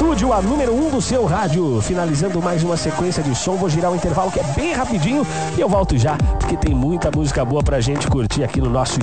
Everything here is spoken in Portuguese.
Estúdio, a número 1 do seu rádio. Finalizando mais uma sequência de som. Vou girar um intervalo que é bem rapidinho e eu volto já, porque tem muita música boa pra gente curtir aqui no nosso